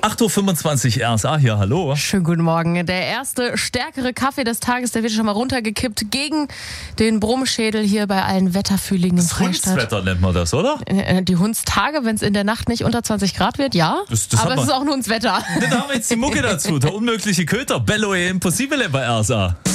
8.25 Uhr RSA hier, hallo. Schönen guten Morgen. Der erste stärkere Kaffee des Tages, der wird schon mal runtergekippt gegen den Brummschädel hier bei allen Wetterfühlingen im Freistaat. Hundswetter nennt man das, oder? Die Hundstage, wenn es in der Nacht nicht unter 20 Grad wird, ja. Das aber es ist auch nur ins Wetter. Da haben wir jetzt die Mucke dazu. Der unmögliche Köter, Bello e Impossibile bei RSA.